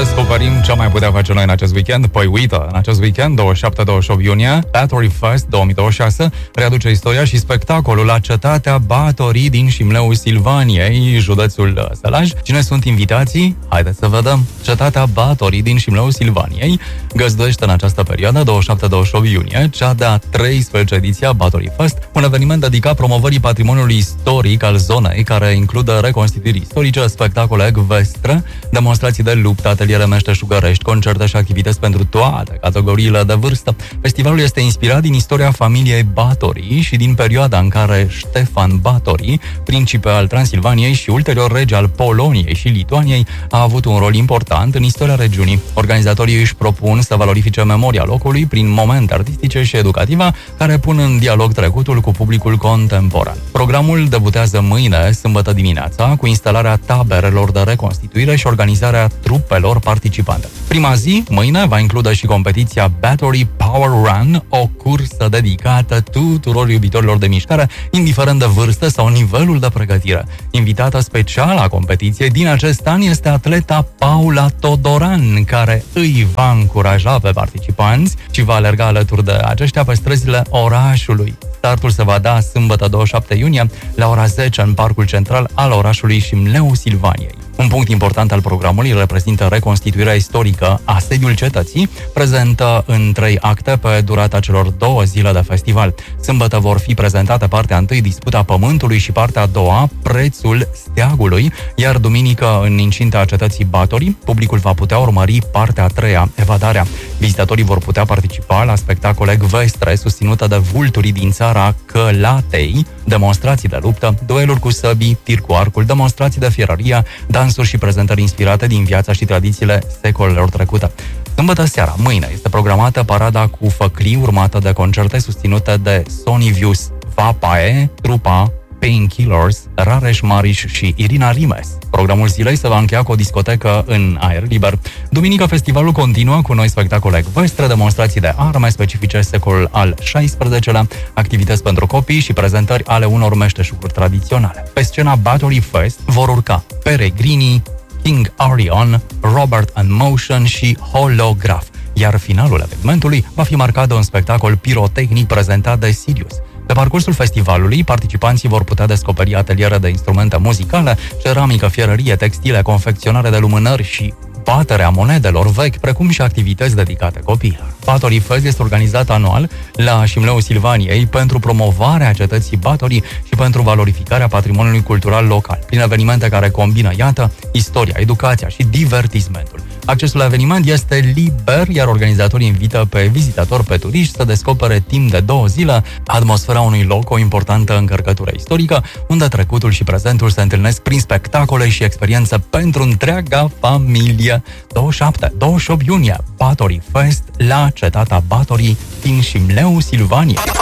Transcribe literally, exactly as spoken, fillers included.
descoperim ce mai putea face noi în acest weekend. Păi uită, în acest weekend, douăzeci și șapte douăzeci și opt iunie, Bathory Fest două mii douăzeci și șase readuce istoria și spectacolul la cetatea Bathory din Șimleul Silvaniei, județul Sălaj. Cine sunt invitații? Haideți să vedem. Cetatea Bathory din Șimleul Silvaniei găzduiește în această perioadă, douăzeci și șapte douăzeci și opt iunie, cea de-a treisprezecea ediție a Bathory Fest, un eveniment dedicat promovării patrimoniului istoric al zonei, care include reconstituiri istorice, spectacole ecvestre, demonstrații de luptă, ateliere meșteșugărești, concerte și activități pentru toate categoriile de vârstă. Festivalul este inspirat din istoria familiei Bathory și din perioada în care Ștefan Bathory, principe al Transilvaniei și ulterior rege al Poloniei și Lituaniei, a avut un rol important în istoria regiunii. Organizatorii își propun să valorifice memoria locului prin momente artistice și educative care pun în dialog trecutul cu publicul contemporan. Programul debutează mâine, sâmbătă dimineața, cu instalarea taberelor de reconstituire și organizarea trupelor participante. Prima zi, mâine, va include și competiția Bathory Power Run, o cursă dedicată tuturor iubitorilor de mișcare, indiferent de vârstă sau nivelul de pregătire. Invitată specială a competiției din acest an este atleta Paula Todoran, care îi va încuraja pe participanți și va alerga alături de aceștia pe străzile orașului. Startul se va da sâmbătă douăzeci și șapte iunie la ora zece în parcul central al orașului Șimleul Silvaniei. Un punct important al programului reprezintă reconstituirea istorică a sediul cetății, prezentă în trei acte pe durata celor două zile de festival. Sâmbătă vor fi prezentate partea întâi, disputa pământului, și partea a doua, prețul steagului, iar duminică, în incinta cetății Bathory, publicul va putea urmări partea a treia, evadarea. Vizitatorii vor putea participa la spectacole ecvestre susținute de vulturii din țara Călatei, demonstrații de luptă, dueluri cu săbii, tir cu arcul, demonstrații de fierărie, dansuri și prezentări inspirate din viața și tradițiile secolelor trecute. Sâmbătă seara, mâine, este programată parada cu făclii, urmată de concerte susținute de Sonivius Vapae, trupa Painkillers, Rareș Mariș și Irina Rimes. Programul zilei se va încheia cu o discotecă în aer liber. Duminică, festivalul continuă cu noi spectacole ecvestre, demonstrații de arme specifice secolul al șaisprezecelea, activități pentru copii și prezentări ale unor meșteșuguri tradiționale. Pe scena Bathory Fest vor urca Peregrini, King Arion, Robert and Motion și Holograph, iar finalul evenimentului va fi marcat de un spectacol pirotehnic prezentat de Sirius. Pe parcursul festivalului, participanții vor putea descoperi ateliere de instrumente muzicale, ceramică, fierărie, textile, confecționare de lumânări și baterea monedelor vechi, precum și activități dedicate copiilor. Bathory Fest este organizat anual la Șimleul Silvaniei pentru promovarea cetății Bathory și pentru valorificarea patrimoniului cultural local, prin evenimente care combină, iată, istoria, educația și divertismentul. Accesul la eveniment este liber, iar organizatorii invită pe vizitatori, pe turiști, să descopere timp de două zile atmosfera unui loc, o importantă încărcătură istorică, unde trecutul și prezentul se întâlnesc prin spectacole și experiențe pentru întreaga familie. douăzeci și șapte douăzeci și opt iunie, Bathory Fest la cetatea Bathory din Șimleul Silvaniei.